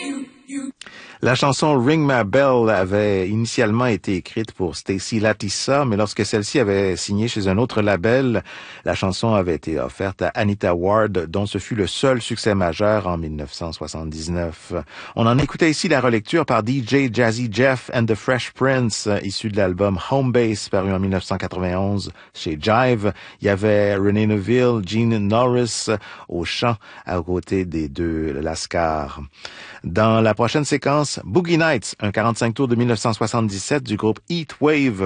La chanson Ring My Bell avait initialement été écrite pour Stacy Latissa, mais lorsque celle-ci avait signé chez un autre label, la chanson avait été offerte à Anita Ward, dont ce fut le seul succès majeur en 1979. On en écoutait ici la relecture par DJ Jazzy Jeff and the Fresh Prince, issu de l'album Home Base, paru en 1991 chez Jive. Il y avait Renee Neville, Gene Norris au chant, à côté des deux Lascar. Dans la prochaine séquence, Boogie Nights, un 45 tours de 1977 du groupe Heat Wave,